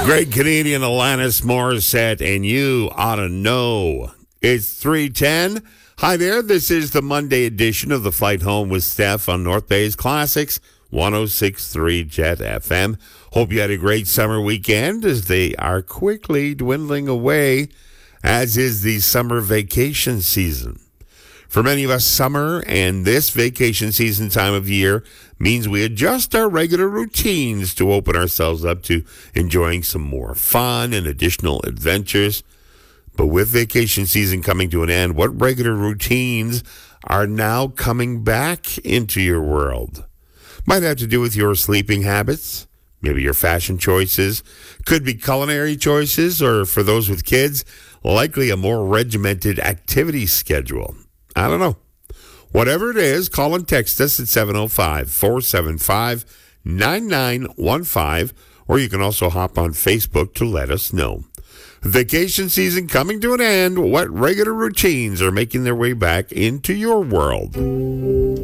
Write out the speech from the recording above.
Great Canadian Alanis Morissette, and you ought to know. It's 3:10. Hi there, this is the Monday edition of the Flight Home with Steph on North Bay's Classics, 106.3 Jet FM. Hope you had a great summer weekend as they are quickly dwindling away, as is the summer vacation season. For many of us, summer and this vacation season time of year means we adjust our regular routines to open ourselves up to enjoying some more fun and additional adventures. But with vacation season coming to an end, what regular routines are now coming back into your world? Might have to do with your sleeping habits, maybe your fashion choices, could be culinary choices, or for those with kids, likely a more regimented activity schedule. I don't know. Whatever it is, call and text us at 705-475-9915, or you can also hop on Facebook to let us know. Vacation season coming to an end. What regular routines are making their way back into your world?